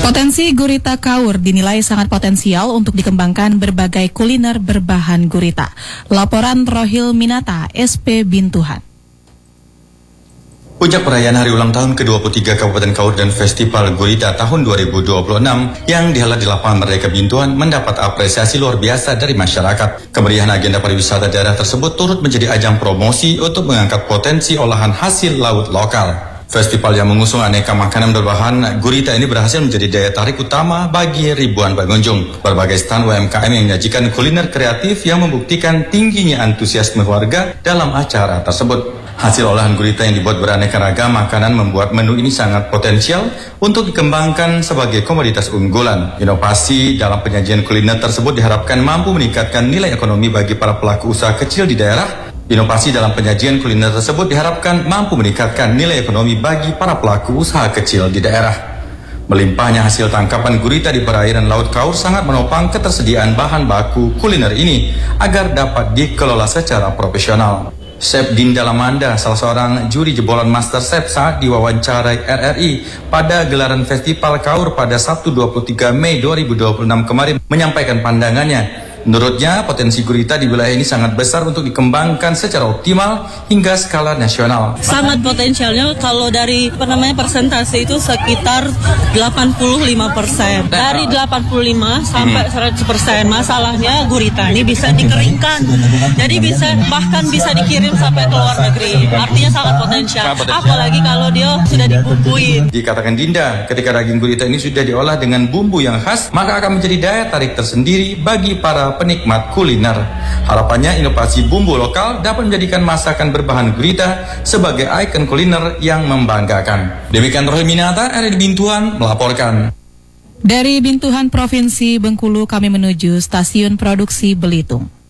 Potensi gurita kaur dinilai sangat potensial untuk dikembangkan berbagai kuliner berbahan gurita. Laporan Rohil Minata, SP Bintuhan. Puncak perayaan hari ulang tahun ke-23 Kabupaten Kaur dan Festival Gurita tahun 2026 yang dihelat di Lapangan Merdeka Bintuhan mendapat apresiasi luar biasa dari masyarakat. Kemeriahan agenda pariwisata daerah tersebut turut menjadi ajang promosi untuk mengangkat potensi olahan hasil laut lokal. Festival yang mengusung aneka makanan berbahan gurita ini berhasil menjadi daya tarik utama bagi ribuan pengunjung. Berbagai stand UMKM yang menyajikan kuliner kreatif yang membuktikan tingginya antusiasme warga dalam acara tersebut. Hasil olahan gurita yang dibuat beraneka ragam makanan membuat menu ini sangat potensial untuk dikembangkan sebagai komoditas unggulan. Inovasi dalam penyajian kuliner tersebut diharapkan mampu meningkatkan nilai ekonomi bagi para pelaku usaha kecil di daerah. Inovasi dalam penyajian kuliner tersebut diharapkan mampu meningkatkan nilai ekonomi bagi para pelaku usaha kecil di daerah. Melimpahnya hasil tangkapan gurita di perairan Laut Kaur sangat menopang ketersediaan bahan baku kuliner ini agar dapat dikelola secara profesional. Chef Dinda Lamanda, salah seorang juri jebolan Master Chef saat diwawancarai RRI pada gelaran Festival Kaur pada Sabtu 23 Mei 2026 kemarin menyampaikan pandangannya. Menurutnya, potensi gurita di wilayah ini sangat besar untuk dikembangkan secara optimal hingga skala nasional. Sangat potensialnya kalau dari persentase itu sekitar 85%. Dari 85 sampai 100%. Masalahnya gurita ini bisa dikeringkan. Jadi bahkan bisa dikirim sampai ke luar negeri. Artinya sangat potensial. Apalagi kalau dia sudah dibumbuin. Dikatakan Dinda, ketika daging gurita ini sudah diolah dengan bumbu yang khas, maka akan menjadi daya tarik tersendiri bagi para penikmat kuliner. Harapannya inovasi bumbu lokal dapat menjadikan masakan berbahan gurita sebagai ikon kuliner yang membanggakan. Demikian Rohil Minata, RRI Bintuhan melaporkan. Dari Bintuhan Provinsi Bengkulu kami menuju Stasiun Produksi Belitung.